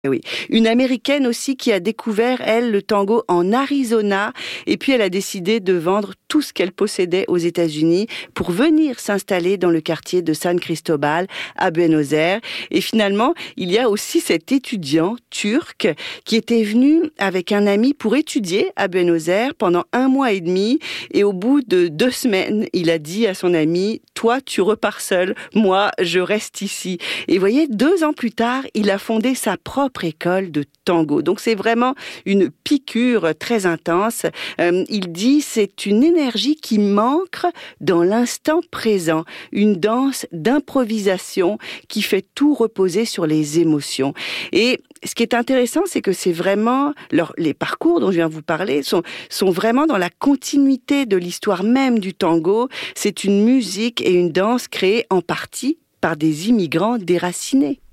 Oui, une Américaine aussi qui a découvert, elle, le tango en Arizona, et puis elle a décidé de vendre tout ce qu'elle possédait aux États-Unis pour venir s'installer dans le quartier de San Cristobal à Buenos Aires. Et finalement, il y a aussi cet étudiant turc qui était venu avec un ami pour étudier à Buenos Aires pendant 1 mois et demi. Et au bout de 2 semaines, il a dit à son ami: « Toi, tu repars seul, moi, je reste ici. » Et vous voyez, 2 ans plus tard, il a fondé sa propre école de tango. Donc c'est vraiment une piqûre très intense. Il dit: c'est une énergie qui manque dans l'instant présent, une danse d'improvisation qui fait tout reposer sur les émotions. Et ce qui est intéressant, c'est que c'est vraiment les parcours dont je viens de vous parler sont vraiment dans la continuité de l'histoire même du tango. C'est une musique et une danse créées en partie par des immigrants déracinés.